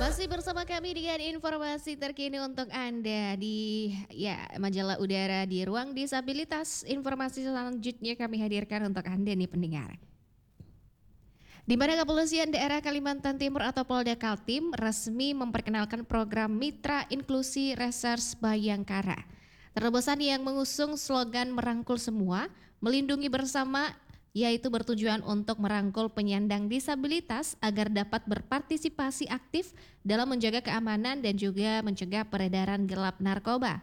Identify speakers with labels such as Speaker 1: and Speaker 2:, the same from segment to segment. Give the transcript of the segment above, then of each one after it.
Speaker 1: Masih bersama kami dengan informasi terkini untuk Anda di Majalah Udara di Ruang Disabilitas. Informasi selanjutnya kami hadirkan untuk Anda nih pendengar. Di mana Kepolisian Daerah Kalimantan Timur atau Polda Kaltim resmi memperkenalkan program Mitra Inklusi Reserse Bayangkara. Terobosan yang mengusung slogan merangkul semua, melindungi bersama, yaitu bertujuan untuk merangkul penyandang disabilitas agar dapat berpartisipasi aktif dalam menjaga keamanan dan juga mencegah peredaran gelap narkoba.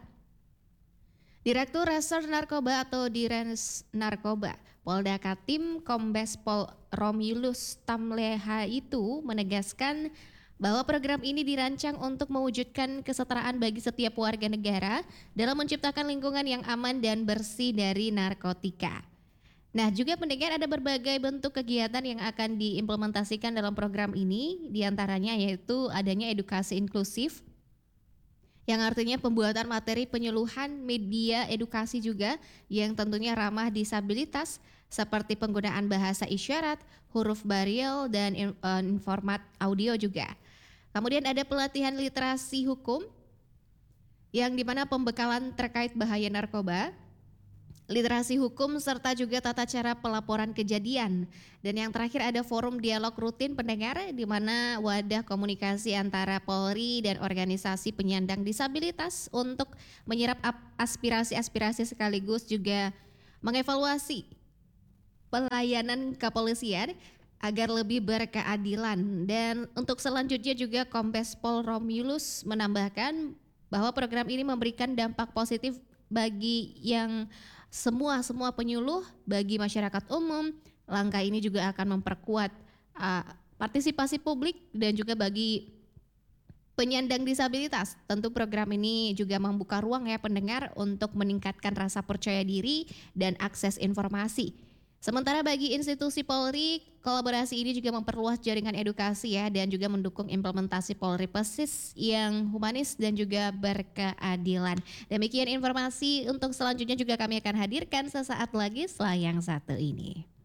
Speaker 1: Direktur Reserse Narkoba atau Direns Narkoba Polda Kaltim Kombes Pol Romulus Tamleha itu menegaskan bahwa program ini dirancang untuk mewujudkan kesetaraan bagi setiap warga negara dalam menciptakan lingkungan yang aman dan bersih dari narkotika. Nah, juga pendengar ada berbagai bentuk kegiatan yang akan diimplementasikan dalam program ini, diantaranya yaitu adanya edukasi inklusif, yang artinya pembuatan materi penyuluhan media edukasi juga yang tentunya ramah disabilitas seperti penggunaan bahasa isyarat, huruf braille dan format audio juga. Kemudian ada pelatihan literasi hukum yang dimana pembekalan terkait bahaya narkoba, literasi hukum serta juga tata cara pelaporan kejadian. Dan yang terakhir ada forum dialog rutin pendengar di mana wadah komunikasi antara Polri dan organisasi penyandang disabilitas untuk menyerap aspirasi-aspirasi sekaligus juga mengevaluasi pelayanan kepolisian agar lebih berkeadilan. Dan untuk selanjutnya juga Kombes Pol Romulus menambahkan bahwa program ini memberikan dampak positif bagi yang semua penyuluh, bagi masyarakat umum. Langkah ini juga akan memperkuat partisipasi publik dan juga bagi penyandang disabilitas. Tentu program ini juga membuka ruang ya pendengar untuk meningkatkan rasa percaya diri dan akses informasi. Sementara bagi institusi Polri, kolaborasi ini juga memperluas jaringan edukasi ya dan juga mendukung implementasi Polri Pesis yang humanis dan juga berkeadilan. Demikian informasi untuk selanjutnya juga kami akan hadirkan sesaat lagi setelah yang satu ini.